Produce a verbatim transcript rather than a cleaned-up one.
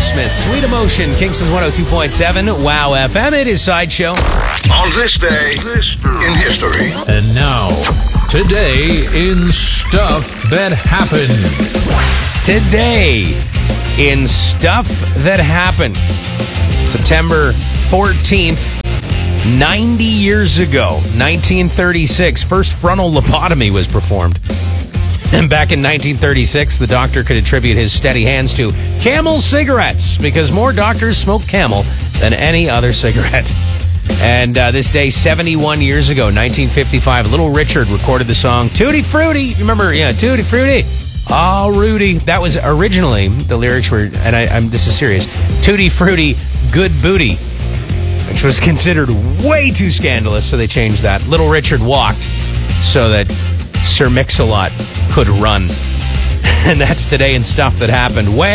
Aerosmith, Sweet Emotion, Kingston's one oh two point seven, Wow F M. It is Sideshow. On this day in history. And now, today in Stuff That Happened. Today in Stuff That Happened. September fourteenth, ninety years ago, nineteen thirty-six, first frontal lobotomy was performed. And back in nineteen thirty-six, the doctor could attribute his steady hands to Camel cigarettes, because more doctors smoke Camel than any other cigarette. And uh, this day, seventy-one years ago, nineteen fifty-five, Little Richard recorded the song Tutti Frutti. Remember, yeah, Tutti Frutti. Oh, Rudy. That was originally, the lyrics were, and I, I'm, this is serious, Tutti Frutti, Good Booty, which was considered way too scandalous, so they changed that. Little Richard walked so that Sir Mix-a-Lot could run. And that's today in Stuff That Happened. Way